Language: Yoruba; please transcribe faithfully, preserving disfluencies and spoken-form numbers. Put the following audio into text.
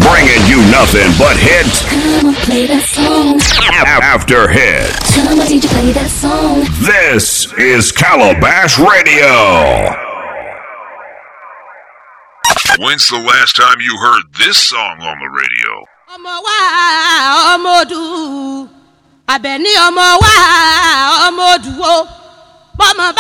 Bringing you nothing but hits. Come on, play that song. After hits. Come on, D J, play that song. This is Calabash Radio. When's the last time you heard this song on the radio? Ọmọ wa ọmọ dù Àbẹ̀ní ọmọ wa ọmọ dù o bọ́mọ bá